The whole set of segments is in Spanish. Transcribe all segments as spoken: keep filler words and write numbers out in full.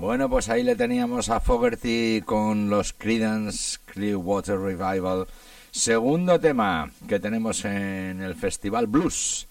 Bueno, pues ahí le teníamos a Fogerty con los Creedence Clearwater Revival. Segundo tema que tenemos en el Festival Blues.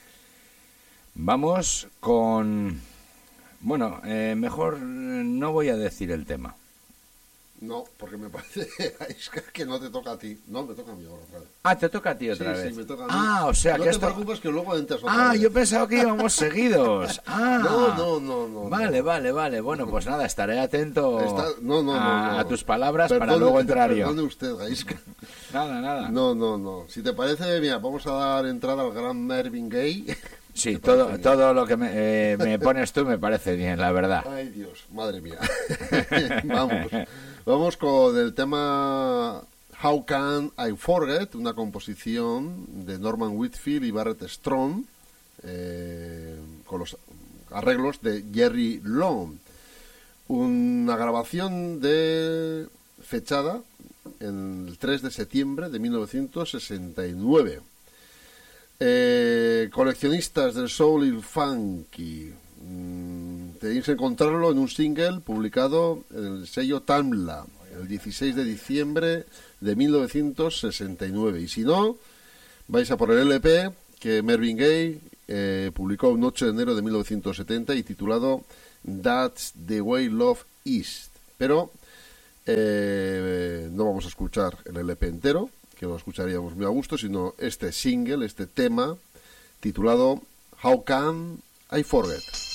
Vamos con... Bueno, eh, mejor no voy a decir el tema. No, porque me parece que no te toca a ti. No, me toca a mí ahora otra vez. Ah, te toca a ti otra sí, vez. Sí, me toca a mí. Ah, o sea no que te esto... preocupes que luego entras otra Ah, vez. yo pensaba que íbamos seguidos. Ah, no, no, no, no. Vale, no. vale, vale. Bueno, pues nada, estaré atento Está... no, no, a, no, no. a tus palabras perdone, para luego entrar yo. Perdone usted, Gaisca. Nada, nada. No, no, no. Si te parece, mira, vamos a dar entrada al gran Marvin Gaye. Sí, todo, todo lo que me, eh, me pones tú me parece bien, la verdad. Ay, Dios, madre mía. Vamos. Vamos con el tema How Can I Forget, una composición de Norman Whitfield y Barrett Strong, eh, con los arreglos de Jerry Long. Una grabación de fechada en el tres de septiembre de mil novecientos sesenta y nueve. Eh, coleccionistas del soul y funky, mm, tenéis que encontrarlo en un single publicado en el sello Tamla el dieciséis de diciembre de mil novecientos sesenta y nueve, y si no vais a por el L P que Marvin Gaye eh, publicó un ocho de enero de mil novecientos setenta y titulado That's the Way Love Is, pero eh, no vamos a escuchar el L P entero, que lo escucharíamos muy a gusto, sino este single, este tema titulado How Can I Forget.